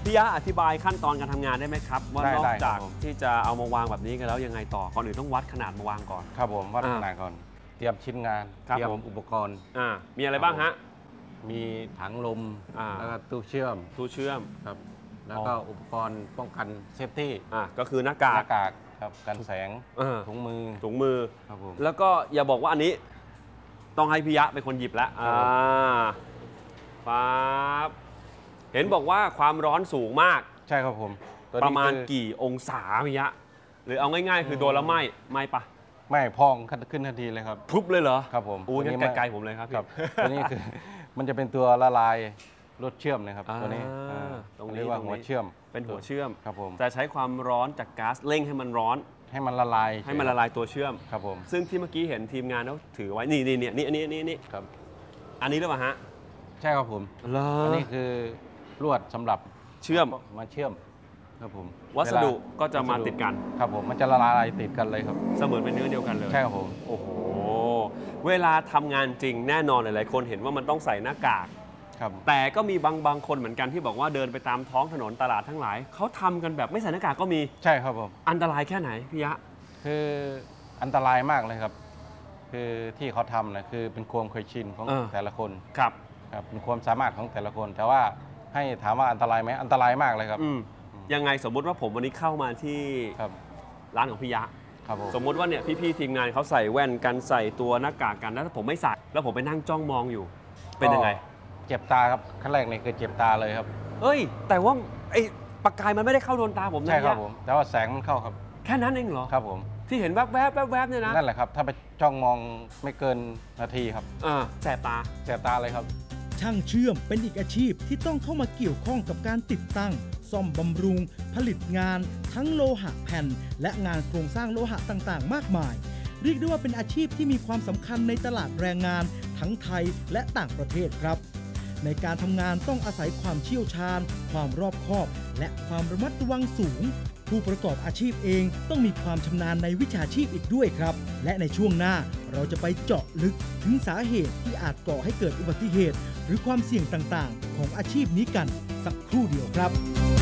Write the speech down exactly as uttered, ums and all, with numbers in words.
พี่ยะอธิบายขั้นตอนการทำงานได้ไหมครับว่านอกจากที่จะเอามาวางแบบนี้กันแล้วยังไงต่อก่อนอื่นต้องวัดขนาดมาวางก่อนครับผมวัดขนาดก่อนเตรียมชิ้นงานเตรียมอุปกรณ์อ่ามีอะไรบ้างฮะมีถังลมแล้วก็ตู้เชื่อมตู้เชื่อมครับแล้วก็อุปกรณ์ป้องกันเซฟตี้อ่าก็คือหน้ากากหน้ากากครับกันแสงถุงมือถุงมือครับผมแล้วก็อย่าบอกว่าอันนี้ต้องให้พี่ยะเป็นคนหยิบแล้วอ่าปั๊บเห็นบอกว่าความร้อนสูงมากใช่ครับผมประมาณกี่องศาพี่ยะหรือเอาง่ายๆคือโดนแล้วไหม้ไหม้ปะไม่พองขึ้นทันทีเลยครับพรุบเลยเหรอครับผมอู้งั้นไกลๆผมเลยครับพี่ตัวนี้คือมันจะเป็นตัวละลายรถเชื่อมนะครับตัวนี้ตรงนี้เรียกว่าหัวเชื่อมเป็นหัวเชื่อมครับผมจะใช้ความร้อนจากก๊าซเร่งให้มันร้อนให้มันละลายให้มันละลายตัวเชื่อมครับผมซึ่งที่เมื่อกี้เห็นทีมงานเขาถือไว้นี่นี่นี่นี่อันนี้นี่นี่ครับอันนี้หรือเปล่าฮะใช่ครับผมอันนี้คือลวดสำหรับเชื่อมมาเชื่อมครับผมวัสดุก็จะมาติดกันครับผมมันจะละลายติดกันเลยครับเสมือนเป็นเนื้อเดียวกันเลยใช่ครับผมโอ้โหเวลาทำงานจริงแน่นอนหลายๆคนเห็นว่ามันต้องใส่หน้ากากแต่ก็มีบางบางคนเหมือนกันที่บอกว่าเดินไปตามท้องถนนตลาดทั้งหลายเขาทำกันแบบไม่ใส่หน้ากากก็มีใช่ครับผมอันตรายแค่ไหนพี่ยะคืออันตรายมากเลยครับคือที่เขาทำนะคือเป็นความเคยชินของแต่ละคนครับครับเป็นความสามารถของแต่ละคนแต่ว่าให้ถามว่าอันตรายไหมอันตรายมากเลยครับยังไงสมมุติว่าผมวันนี้เข้ามาที่ร้านของพี่ยะสมมุติว่าเนี่ยพี่ๆทีมงานเขาใส่แว่นกันใส่ตัวหน้ากากกันแล้วถ้าผมไม่ใส่แล้วผมไปนั่งจ้องมองอยู่เป็นยังไงเจ็บตาครับขั้นแรกนี่คือเจ็บตาเลยครับเอ้ยแต่ว่าไอ้ประกายมันไม่ได้เข้าโดนตาผมนะใช่ครับผมแต่ว่าแสงมันเข้าครับแค่นั้นเองเหรอครับผมที่เห็นแวบแวบแวบแวบเนี่ยนะนั่นแหละครับถ้าไปจ้องมองไม่เกินนาทีครับอ่าแสบตาแสบตาเลยครับช่างเชื่อมเป็นอีกอาชีพที่ต้องเข้ามาเกี่ยวข้องกับการติดตั้งซ่อมบำรุงผลิตงานทั้งโลหะแผ่นและงานโครงสร้างโลหะต่างๆมากมายเรียกได้ว่าเป็นอาชีพที่มีความสำคัญในตลาดแรงงานทั้งไทยและต่างประเทศครับในการทำงานต้องอาศัยความเชี่ยวชาญความรอบคอบและความระมัดระวังสูงผู้ประกอบอาชีพเองต้องมีความชำนาญในวิชาชีพอีกด้วยครับและในช่วงหน้าเราจะไปเจาะลึกถึงสาเหตุที่อาจก่อให้เกิดอุบัติเหตุหรือความเสี่ยงต่างๆของอาชีพนี้กันสักครู่เดียวครับ